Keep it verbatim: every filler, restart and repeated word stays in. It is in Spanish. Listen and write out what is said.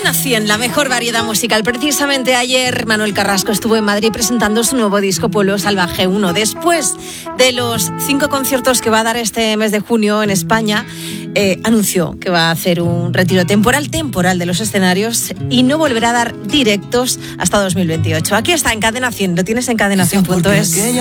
Cadena cien, la mejor variedad musical. Precisamente ayer Manuel Carrasco estuvo en Madrid presentando su nuevo disco Pueblo Salvaje uno. Después de los cinco conciertos que va a dar este mes de junio en España, eh, anunció que va a hacer un retiro temporal, temporal de los escenarios y no volverá a dar directos hasta dos mil veintiocho. Aquí está en Cadena cien, lo tienes en cadena cien punto es.